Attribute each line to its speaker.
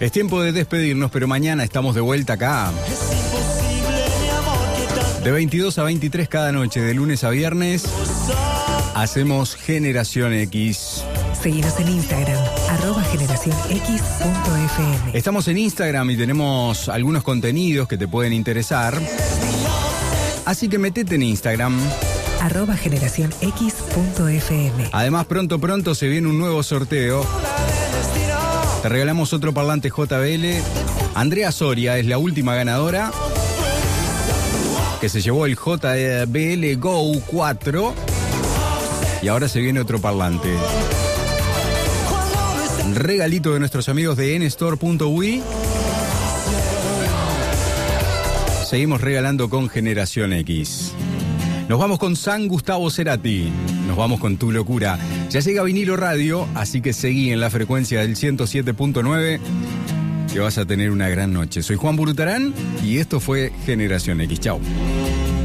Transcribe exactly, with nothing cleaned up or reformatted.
Speaker 1: Es tiempo de despedirnos, pero mañana estamos de vuelta acá. De veintidós a veintitrés cada noche, de lunes a viernes, hacemos Generación X.
Speaker 2: Seguinos en Instagram, arroba generación x punto f m.
Speaker 1: Estamos en Instagram y tenemos algunos contenidos que te pueden interesar. Así que metete en Instagram.
Speaker 2: Arroba generación x punto f m.
Speaker 1: Además, pronto, pronto se viene un nuevo sorteo. Te regalamos otro parlante J B L. Andrea Soria es la última ganadora, que se llevó el J B L Go cuatro. Y ahora se viene otro parlante. Regalito de nuestros amigos de n store punto u i. Seguimos regalando con Generación X. Nos vamos con San Gustavo Cerati. Nos vamos con Tu Locura. Ya llega Vinilo Radio, así que seguí en la frecuencia del ciento siete punto nueve, que vas a tener una gran noche. Soy Juan Burutarán y esto fue Generación X. Chau.